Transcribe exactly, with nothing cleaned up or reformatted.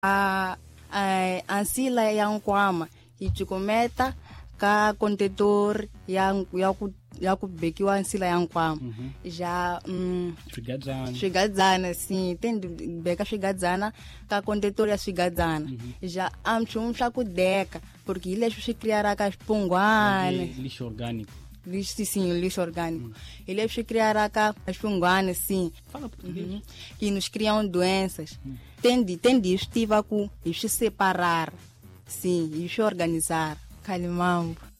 A, a, a sila ya nkwama yi cukumeta ka contentor ya ya ku ya ku bekiwa nsila ya nkwama Uhum. já hum, Swigadzana. swigadzana sim tem de beka swigadzana ka contentor ya swigadzana já amchum sha ku deka porque ile swi criara ka spungwane De lixo orgânico. lixo sim lixo orgânico ele swi criara ka spungwane sim Fala português. Uhum. Que nos criam doenças. Tem de, tem de estiva com e se separar, sim, e se organizar. Calimambo.